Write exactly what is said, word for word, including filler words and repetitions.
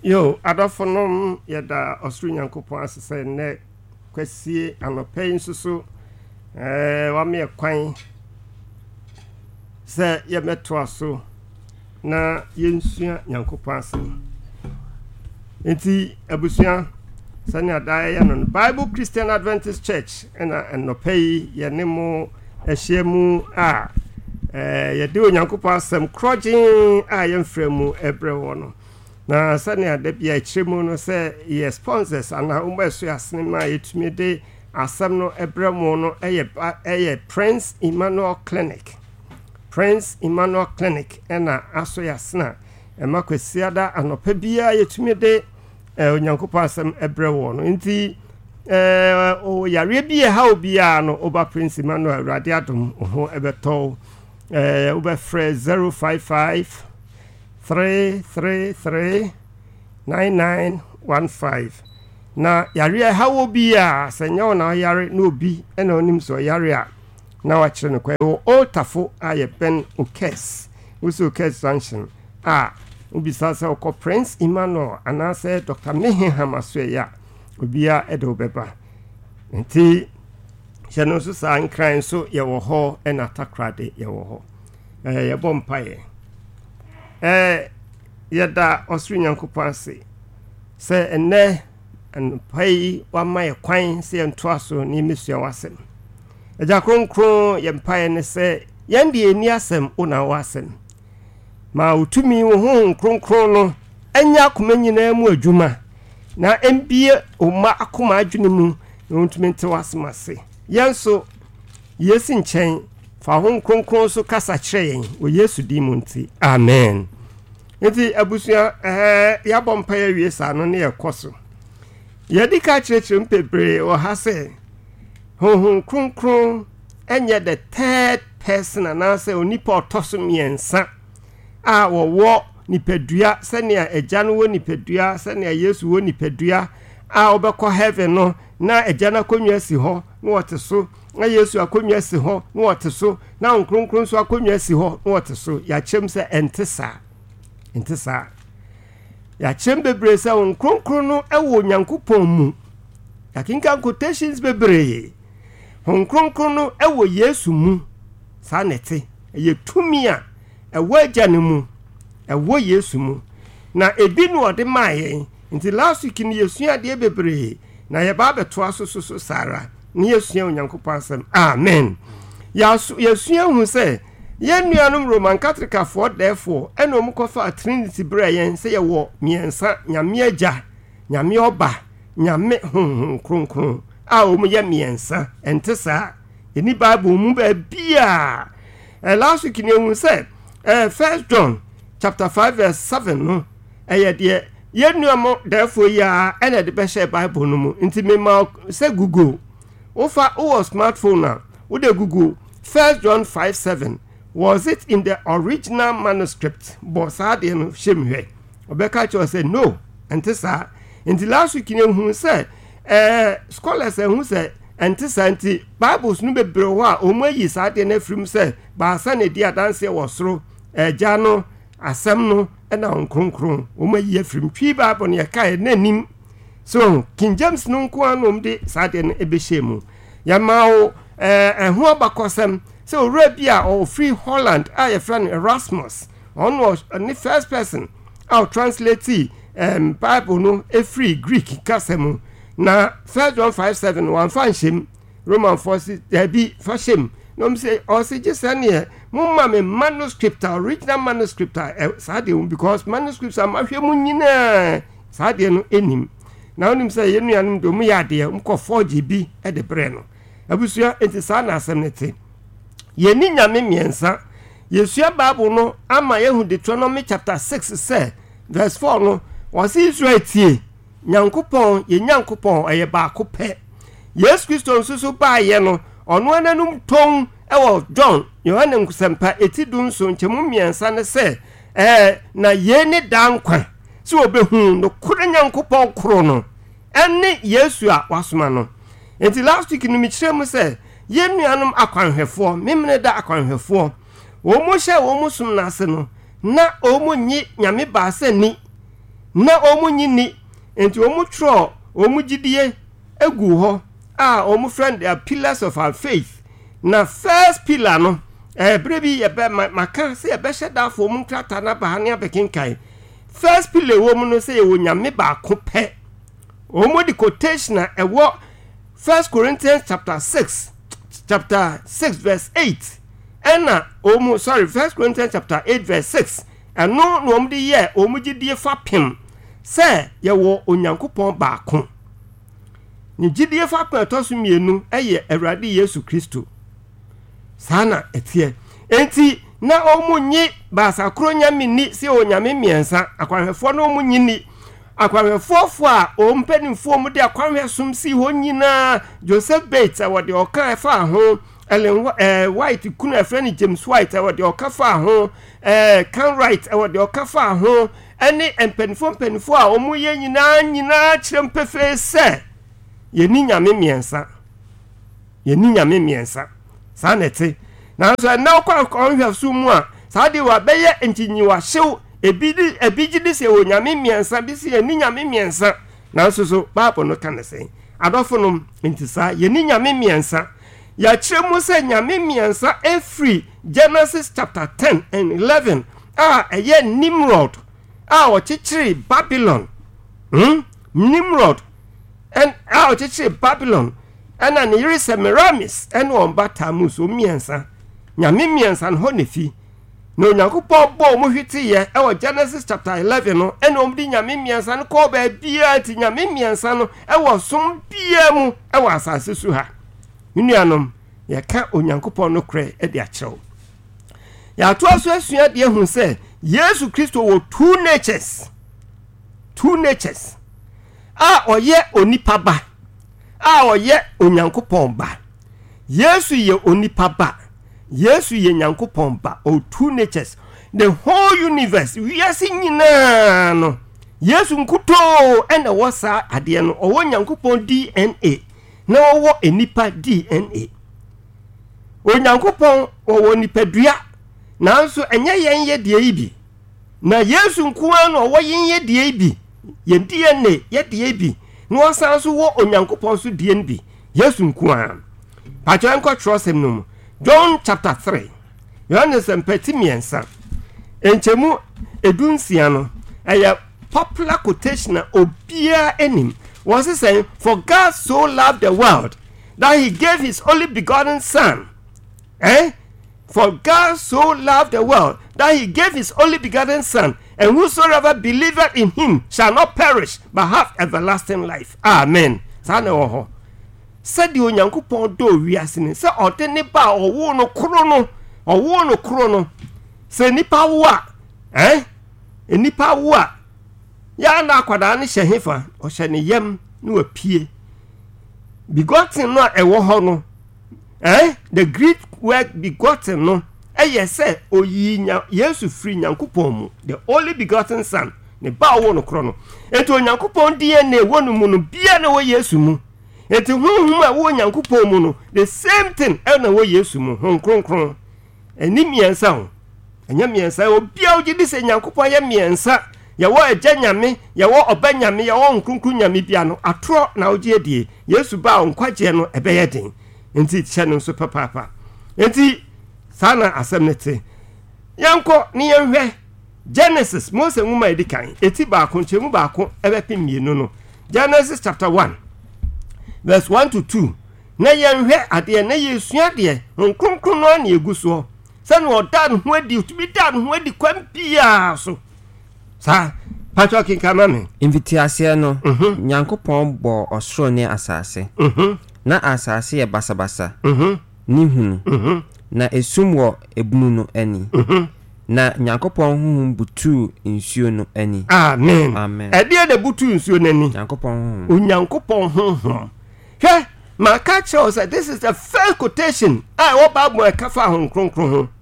Yo, adafonom yada Osru Nyankopon asese ne kwasie anopai nsusu eh wa me kwan se ye meto aso na yensua Nyankopon ase. Enti abusua sani adai ya no Bible Christian Adventist Church ena anopai ye ne mo ehyemu a eh ye de Nyankopon asem krogin a ye mfremu ebre wo no. Na sani adebia chemu no se ye sponsors ana umbeso asene ma yetumi de asem no ebremo no eye eye Prince Emmanuel Clinic. Prince Emmanuel Clinic ena aso yasna e makwesiada anopa bia yetumi de Onyankopon asem ebrewo no nti eh o yare bia ha obia no oba Prince Emmanuel radiadum ho ebeto eh oba free zero five five three three three nine nine one five. Na yare ha obia senyo na yare no obi ena onim so yare a na wa kire no kwa o oltafo aye ben ukes uso ukes sanction a ubisa se ko Prince Emmanuel anase Doctor Meham Asoya obia edo beba nti chano so san kran so ye wo ho ena takrade ye wo ho eh ye bompaye eh yada Osru Nyankopon ase se ene en pai wa mai kwan se entoaso ni mesua wasem eja kronkron ye mpaye ne se yende eni asem una wasem ma utumi wo ho kronkron no anya akoma nyina mu adwuma na embie oma akoma adwene mu ntumi nte wasemase yenso yesi nchen fa ho kronkron so kasa kire yen o Yesu di mu nti amen. Enti abusua eh ya bompa ya wiesa no ne yekoso yedi ka kirekire mpebre o ha se ho ho kronkron enye the third person anase onipa otoso miensa a wo nipadua senia eja no wo nipadua senia Yesu wo nipadua a obekọ heaven no na eja na konwa si ho na wote so na Yesu akonwa si ho na wote so na nkronkron so akonwa si ho na wote so ya chem se entesa entesa ya chem bebre se nkronkron no ewo Nyankopon mu ya kinka quotations bebre nkronkron no ewo Yesu mu sa nete ye tumi a ewo agya ne mu ewo Yesu mu na ebi no ode maaye nti last week ni Yesu ade bebre na ye ba beto aso so so sara ni Yesu Onyankopon asem amen. Ya Yesu hu se ye nuanom Roman Catholic afo therefore eno mu kofa Trinity brayen se ye wo miensa nyame agya nyame oba nyame honhom kronkron a o mu ye miensa entesa eni Bible mu ba bia eh last week ni hu se eh First John chapter five verse seven no eh de ye nuamo therefore ya ene de be share Bible no mu nti me ma se Google ofa o smartphone na wo de Google First John five seven. Was it in the original manuscript? But sadly, no shame. Obeka Cho said no. And this in the last week, who said, eh, scholars who said, and this anti Bibles no be browa, omo yi sadly, and from said, Basane dear dance was through a jano, a semno, and on kronkron, omo ye from tree Bible on your kai name. So, King James no kwan um de sadly and ebeshemu. Yamao, eh, and who abakosem. So Arabia or Free Holland, I friend Erasmus. On was the first person. I'll translate um Bible no a free Greek kasemu. Na First John five seven one fanshim Roman forces there be fashim. No say or say just any mumma me manuscript original manuscript sadi because manuscripts are mahwemu nyina sadi no enim. Na onim say yenu anum do mu yade umko four G B e de bre no. Abusua enti sa na asemnete. Ye ni nyame miensa Yesua Bible no ama yehu Deuteronomy chapter six say verse four no was Israel tie Nyankopon ye Nyankopon eye ba ko pe Yesu Kristo nsusu ba ye no ono ananum ton ewo John Yohane nkusempa etidun so nchemu miensa ne se eh na ye ni dankwa si obehu no kure Nyankopon kuro no ene Yesu a wasoma no enti last week no mi kire mu se ye nuanom akwanhwefo memne da akwanhwefo wo mo hye wo mo sum na ase no na o mo nyi nyame ba ase ni na omu nyini enti omu tro omu gidie egu ho a omu friend the pillars of our faith na first pillar no eh brebi ye be maka se ye be sheda fo omu krata na ba ne abekinkai first pillar wo mu no se ye wonyame ba ko pe omu di quotation na ewo First Corinthians chapter six chapter six verse eight ena omu sorry First Corinthians chapter eight verse six eno no omu di ye omu gidie fa pem se ye wo onyankopon ba ko ni gidie fa pem tosu mienu eye Awurade Yesu Kristo sana etie enti na omu nyi ba sakro nyame ni se onyame miensa akwanhefo na omu nyini akwanhefo a ompanimfo mu de akwanhesum si ho nyina Joseph Bates awode oka fa ho Ellen eh, White kuna afrani James White awode oka fa ho eh Can Wright awode oka fa ho ene empanimfo empanimfo a omu ye nyina nyina kirempefe se ye ni nyame miensa ye ni nyame miensa sanete na so na kwa konhwefo mu a saade wa beye entinyiwa hyew ebidi ebigidi se onyame miensa bi se ye ni nyame miensa na so so Bible no kan say adofo no ntisa ye ni nyame miensa ya kiremu se nyame miensa every Genesis chapter ten and eleven ah eye Nimrod ah o chichiri Babylon hm Nimrod and ah o chichiri Babylon and an yiri Semiramis and on Batamus o miensa nyame miensa no nefi no nyankopon bo mu hwiti ye e wo Genesis chapter eleven no ene omdi nyame miensa no ko ba bia ti nyame miensa no e wo som bia mu e wo asase su ha nuanom ye ka onyankopon no kre e de a chew ya to aso asua de hu se Yesu Kristo wo two natures two natures a oye onipa ba a oye onyankopon ba Yesu ye onipa ba Yesu ye nyankopon ba o two natures the whole universe we are seeing na no Yesu nkuto ena wosa ade no owo nyankopon D N A na owo enipa D N A o nyankopon owo nipadua nanso enye yen ye de ibi na Yesu nkuwa no owo yen ye de ibi ye D N A ye de ibi no wosa so wo onyankopon so D N A bi Yesu nkuwa pa cho enko trosem no John chapter three. Yohanes empeti miensa. Enchemu edunsia no. Aya popular quotation na obia enim. Was he saying, for God so loved the world that he gave his only begotten son. Eh? For God so loved the world that he gave his only begotten son, and whosoever believeth in him shall not perish but have everlasting life. Amen. Sane oho. Said the onyankopon do wiase ni se ode ne ba owo no kro no owo no kro no se nipa wo a eh nipa wo a ya na akwada ne hyehefa o hye ne yam ne wapie begotten no e wo ho no eh the Greek word begotten no e ye se oyi nya Yesu free nyankopon mu the only begotten son ne ba wo no kro no eto onyankopon die na e wonu mu no bia na wo Yesu mu eti hunhum a wo nyankopon mu no the same thing e na wo Yesu mu hon kronkron eni miensa ho enya miensa obia ogidi se nyankopon ya miensa ya wo eja nyame ya wo oba nyame ya wo nkronkron nyame bia no atro na ogie die Yesu ba onkwaje no ebe ye den enti tche no so papa enti sana asemnete yanko ni yenhwe Genesis Mose nwuma edikan eti ba ko nchemu ba ko ebe pimienu no Genesis chapter one verse one to two na yenhwe ade na yesua de nkronkron no na eguso se no odan ho adi to be dan ho adi kwam bia so sa patwa kin kamame invitation no mm-hmm. Nyankopon bo osoro ne asase mhm na asase ye basabasa mhm ni hunu mhm na esum wo ebunu no ani mhm na Nyankopon huhum butu nsuo no ani amen amen ede de butu nsuo no ani Nyankopon huhum Nyankopon huhum he ma catch us this is the first quotation I wo Bible e ka fa ho kronkron ho